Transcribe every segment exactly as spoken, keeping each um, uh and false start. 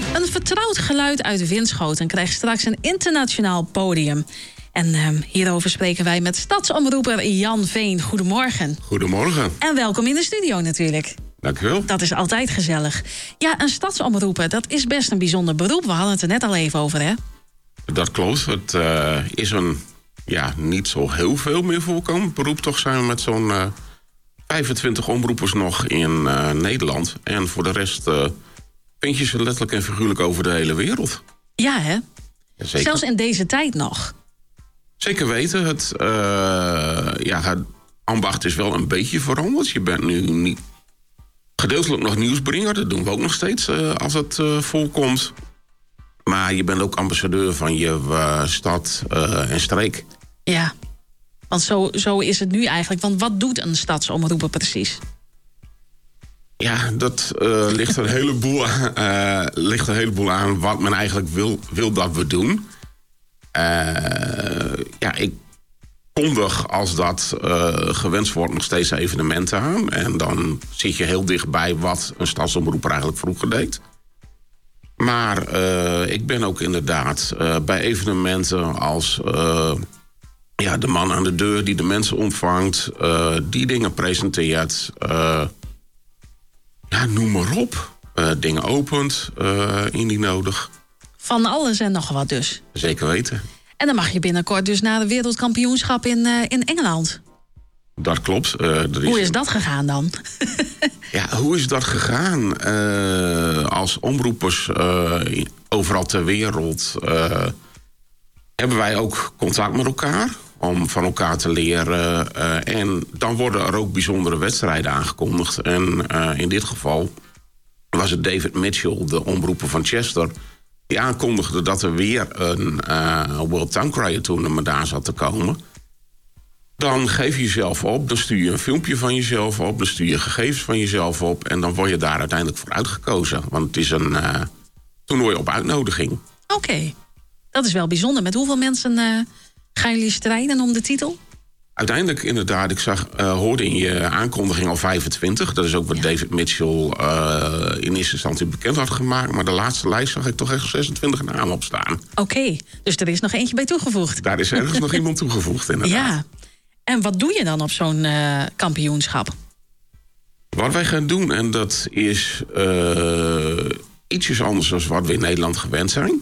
Een vertrouwd geluid uit Winschoten krijgt straks een internationaal podium. En uh, hierover spreken wij met stadsomroeper Jan Veen. Goedemorgen. Goedemorgen. En welkom in de studio natuurlijk. Dank u wel. Dat is altijd gezellig. Ja, een stadsomroeper, dat is best een bijzonder beroep. We hadden het er net al even over, hè? Dat klopt. Het uh, is een ja, niet zo heel veel meer voorkomend beroep. Toch zijn we met zo'n uh, vijfentwintig omroepers nog in uh, Nederland. En voor de rest uh, vind je ze letterlijk en figuurlijk over de hele wereld. Ja, hè? Ja, zeker. Zelfs in deze tijd nog. Zeker weten. Het, uh, ja, het ambacht is wel een beetje veranderd. Je bent nu niet gedeeltelijk nog nieuwsbringer. Dat doen we ook nog steeds uh, als het uh, voorkomt. Maar je bent ook ambassadeur van je uh, stad uh, en streek. Ja, want zo, zo is het nu eigenlijk. Want wat doet een stadsomroeper precies? Ja, dat uh, ligt, een heleboel, uh, ligt een heleboel aan wat men eigenlijk wil, wil dat we doen. Uh, ja, ik kondig als dat uh, gewenst wordt nog steeds evenementen aan. En dan zit je heel dichtbij wat een stadsomroeper eigenlijk vroeger deed. Maar uh, ik ben ook inderdaad uh, bij evenementen als uh, ja, de man aan de deur die de mensen ontvangt, uh, die dingen presenteert. Uh, ja, noem maar op. Uh, dingen opent, uh, indien nodig. Van alles en nog wat dus. Zeker weten. En dan mag je binnenkort dus naar de wereldkampioenschap in, uh, in Engeland. Dat klopt. Uh, er is hoe is dat gegaan dan? Ja, hoe is dat gegaan? Uh, als omroepers uh, overal ter wereld uh, hebben wij ook contact met elkaar om van elkaar te leren. Uh, en dan worden er ook bijzondere wedstrijden aangekondigd. En uh, in dit geval was het David Mitchell, de omroeper van Chester, die aankondigde dat er weer een uh, World Town Crier Tournament daar zat te komen. Dan geef je jezelf op, dan stuur je een filmpje van jezelf op, dan stuur je gegevens van jezelf op en dan word je daar uiteindelijk voor uitgekozen. Want het is een uh, toernooi op uitnodiging. Oké, okay. Dat is wel bijzonder. Met hoeveel mensen uh, gaan jullie strijden om de titel? Uiteindelijk inderdaad, ik zag, uh, hoorde in je aankondiging al vijfentwintig. Dat is ook wat ja. David Mitchell uh, in eerste instantie bekend had gemaakt. Maar de laatste lijst zag ik toch echt zesentwintig namen op staan. Oké, okay. Dus er is nog eentje bij toegevoegd. Daar is ergens nog iemand toegevoegd, inderdaad. Ja. En wat doe je dan op zo'n uh, kampioenschap? Wat wij gaan doen, en dat is uh, ietsjes anders dan wat we in Nederland gewend zijn.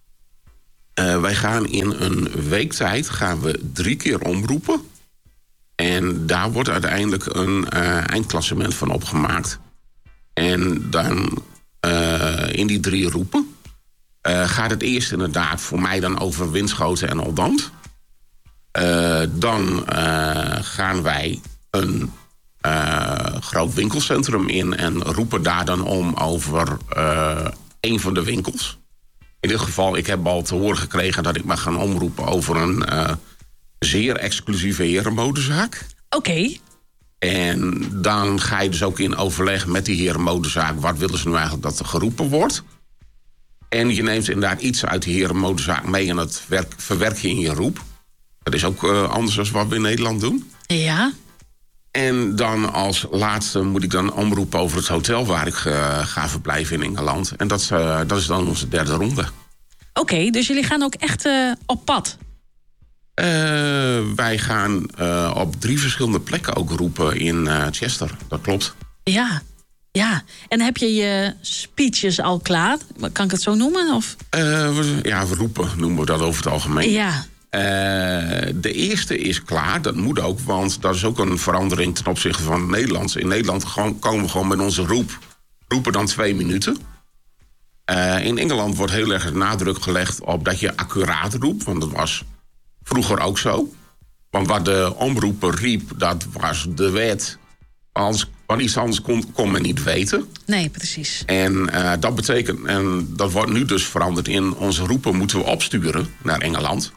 Uh, wij gaan in een week tijd gaan we drie keer omroepen. En daar wordt uiteindelijk een uh, eindklassement van opgemaakt. En dan uh, in die drie roepen uh, gaat het eerst inderdaad voor mij dan over Winschoten en Oldambt. Uh, dan uh, gaan wij een uh, groot winkelcentrum in en roepen daar dan om over uh, een van de winkels. In dit geval, ik heb al te horen gekregen dat ik mag gaan omroepen over een uh, zeer exclusieve herenmodezaak. Oké. Okay. En dan ga je dus ook in overleg met die herenmodezaak, wat willen ze nu eigenlijk dat er geroepen wordt. En je neemt inderdaad iets uit die herenmodezaak mee en dat werk, verwerk je in je roep. Dat is ook uh, anders dan wat we in Nederland doen. Ja. En dan als laatste moet ik dan omroepen over het hotel waar ik uh, ga verblijven in Engeland. En dat is, uh, dat is dan onze derde ronde. Oké, okay, dus jullie gaan ook echt uh, op pad? Uh, wij gaan uh, op drie verschillende plekken ook roepen in uh, Chester. Dat klopt. Ja, ja. En heb je je speeches al klaar? Kan ik het zo noemen? Of? Uh, we, ja, we roepen noemen we dat over het algemeen. Ja. Uh, de eerste is klaar, dat moet ook, want dat is ook een verandering ten opzichte van het Nederlands. In Nederland gewoon, komen we gewoon met onze roep, roepen dan twee minuten. Uh, in Engeland wordt heel erg nadruk gelegd op dat je accuraat roept, want dat was vroeger ook zo. Want wat de omroeper riep, dat was de wet. Anders, wat iets anders kon, kon men niet weten. Nee, precies. En uh, dat betekent, en dat wordt nu dus veranderd in onze roepen moeten we opsturen naar Engeland.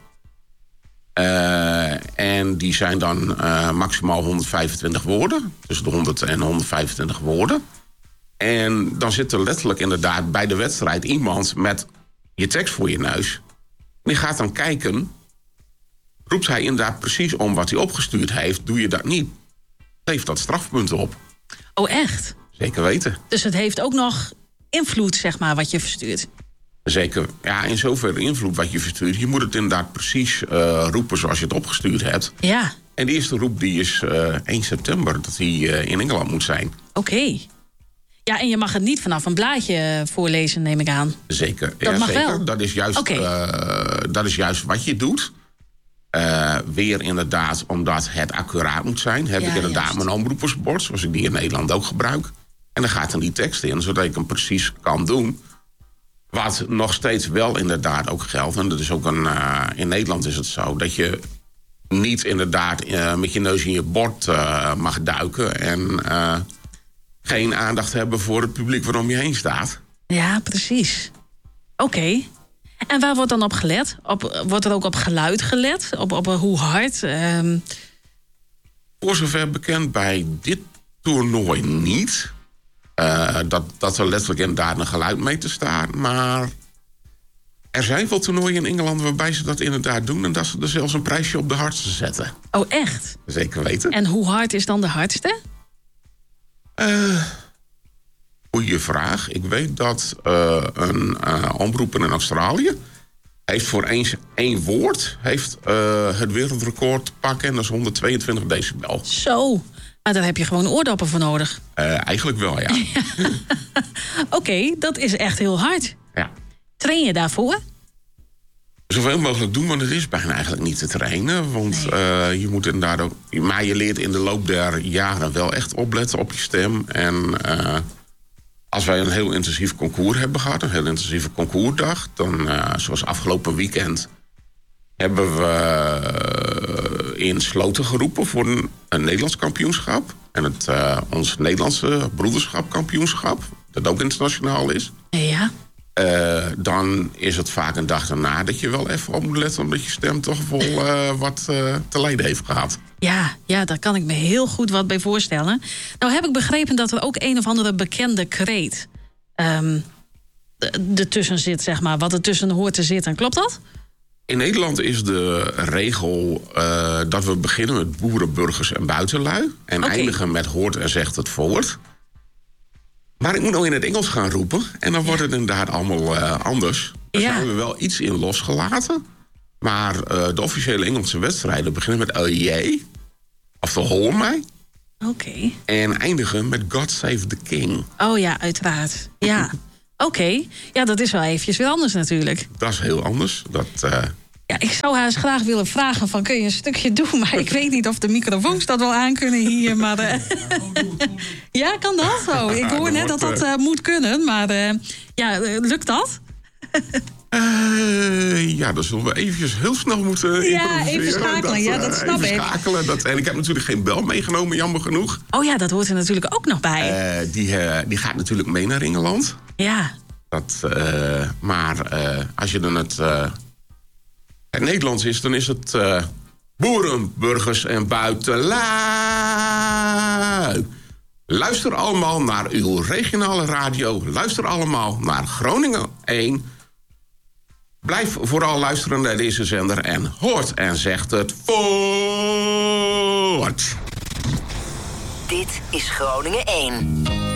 Uh, en die zijn dan uh, maximaal honderdvijfentwintig woorden. Tussen de honderd en honderdvijfentwintig woorden. En dan zit er letterlijk inderdaad bij de wedstrijd iemand met je tekst voor je neus. En die gaat dan kijken. Roept hij inderdaad precies om wat hij opgestuurd heeft. Doe je dat niet, geeft dat strafpunten op. Oh, echt? Zeker weten. Dus het heeft ook nog invloed, zeg maar, wat je verstuurt? Zeker. Ja, in zoverre invloed wat je verstuurt. Je moet het inderdaad precies uh, roepen zoals je het opgestuurd hebt. Ja. En de eerste roep die is uh, één september, dat die uh, in Engeland moet zijn. Oké. Okay. Ja, en je mag het niet vanaf een blaadje voorlezen, neem ik aan. Zeker. Dat ja, mag zeker. wel. Dat is juist, okay. uh, dat is juist wat je doet. Uh, weer inderdaad, omdat het accuraat moet zijn, heb ja, ik inderdaad juist. mijn omroepersbord, zoals ik die in Nederland ook gebruik. En dan gaat er die tekst in, zodat ik hem precies kan doen. Wat nog steeds wel inderdaad ook geldt, en dat is ook een, uh, in Nederland is het zo, dat je niet inderdaad uh, met je neus in je bord uh, mag duiken en uh, geen aandacht hebben voor het publiek waarom je heen staat. Ja, precies. Oké. Okay. En waar wordt dan op gelet? Op, wordt er ook op geluid gelet? Op, op hoe hard? Um... Voor zover bekend bij dit toernooi niet. Uh, dat, dat er letterlijk inderdaad een geluidmeter staat. Maar er zijn wel toernooien in Engeland waarbij ze dat inderdaad doen. En dat ze er zelfs een prijsje op de hardste zetten. Oh, echt? Zeker weten. En hoe hard is dan de hardste? Uh, goeie vraag. Ik weet dat uh, een uh, omroep in Australië heeft voor één, één woord heeft, uh, het wereldrecord te pakken. En dat is honderdtweeëntwintig decibel. Zo. Maar daar heb je gewoon oordoppen voor nodig. Uh, eigenlijk wel, ja. Oké, okay, dat is echt heel hard. Ja. Train je daarvoor? Zoveel mogelijk doen, want het is bijna eigenlijk niet te trainen. Want nee. uh, je moet inderdaad ook... Maar je leert in de loop der jaren wel echt opletten op je stem. En uh, als wij een heel intensief concours hebben gehad, een heel intensieve concoursdag, dan, uh, zoals afgelopen weekend, hebben we in Sloten geroepen voor een, een Nederlands kampioenschap. En het uh, ons Nederlandse broederschapkampioenschap, dat ook internationaal is. Ja. Uh, dan is het vaak een dag daarna dat je wel even op moet letten, omdat je stem toch wel uh, wat uh, te lijden heeft gehad. Ja, ja, daar kan ik me heel goed wat bij voorstellen. Nou heb ik begrepen dat er ook een of andere bekende kreet um, ertussen zit, zeg maar. Wat ertussen hoort te zitten. Klopt dat? In Nederland is de regel uh, dat we beginnen met boeren, burgers en buitenlui. En okay. eindigen met hoort en zegt het voort. Maar ik moet nou in het Engels gaan roepen. En dan wordt het inderdaad allemaal uh, anders. Daar ja. hebben we wel iets in losgelaten. Maar uh, de officiële Engelse wedstrijden beginnen met oh jee. Of de hoor mij. Oké. Okay. En eindigen met God Save the King. Oh ja, uiteraard. Ja. Oké. Okay. Ja, dat is wel eventjes weer anders natuurlijk. Dat is heel anders. Dat... Uh... Ja, ik zou haar eens graag willen vragen van kun je een stukje doen, maar ik weet niet of de microfoons dat wel aan kunnen hier. Maar uh... ja, kan dat? Oh, ik hoor net dat dat uh, moet kunnen, maar uh, ja, uh, lukt dat? Uh, ja, dan zullen we eventjes heel snel moeten ja, even schakelen. Dat, uh, ja, dat snap even ik. Schakelen, dat, en ik heb natuurlijk geen bel meegenomen, jammer genoeg. Oh ja, dat hoort er natuurlijk ook nog bij. Uh, die, uh, die gaat natuurlijk mee naar Engeland. Ja. Dat, uh, maar uh, als je dan het... Uh, het Nederlands is, dan is het uh, boeren, burgers en buitenlui. Luister allemaal naar uw regionale radio. Luister allemaal naar Groningen één. Blijf vooral luisteren naar deze zender en hoort en zegt het voort. Dit is Groningen één.